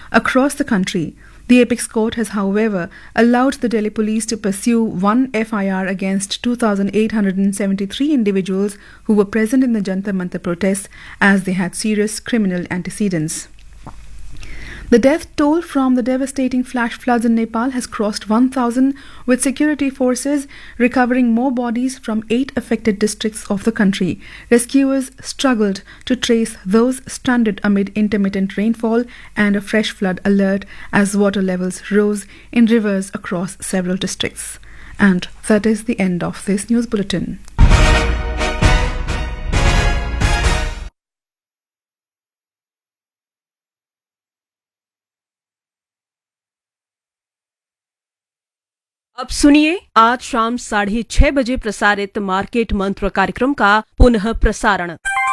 across the country. The apex court has, however, allowed the Delhi police to pursue one FIR against 2,873 individuals who were present in the Jantar Mantar protests as they had serious criminal antecedents. The death toll from the devastating flash floods in Nepal has crossed 1,000, with security forces recovering more bodies from 8 affected districts of the country. Rescuers struggled to trace those stranded amid intermittent rainfall and a fresh flood alert as water levels rose in rivers across several districts. And that is the end of this news bulletin. अब सुनिए आज शाम 6:30 बजे प्रसारित market मंत्र कार्यक्रम का पुनः प्रसारण।